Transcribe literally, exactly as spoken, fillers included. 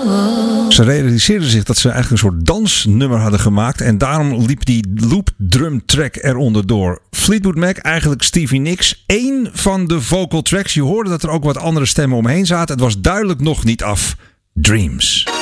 Ze realiseerden zich dat ze eigenlijk een soort dansnummer hadden gemaakt. En daarom liep die loop drum track eronder door. Fleetwood Mac, eigenlijk Stevie Nicks. Eén van de vocal tracks. Je hoorde dat er ook wat andere stemmen omheen zaten. Het was duidelijk nog niet af. Dreams.